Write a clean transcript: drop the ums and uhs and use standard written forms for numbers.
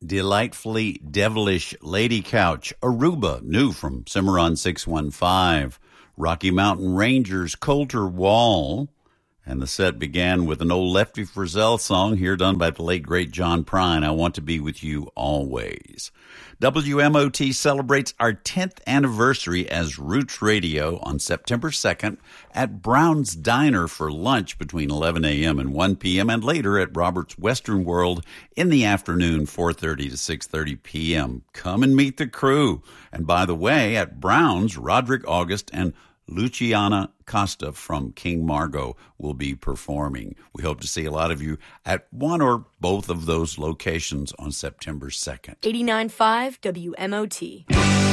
Delightfully Devilish Lady Couch, Aruba, new from Cimarron 615. Rocky Mountain Rangers, Coulter Wall. And the set began with an old Lefty Frizzell song here done by the late, great John Prine, I Want to Be With You Always. WMOT celebrates our 10th anniversary as Roots Radio on September 2nd at Brown's Diner for lunch between 11 a.m. and 1 p.m. and later at Robert's Western World in the afternoon, 4:30 to 6:30 p.m. Come and meet the crew. And by the way, at Brown's, Roderick August and Luciana Costa from King Margot will be performing. We hope to see a lot of you at one or both of those locations on September 2nd. 89.5 WMOT.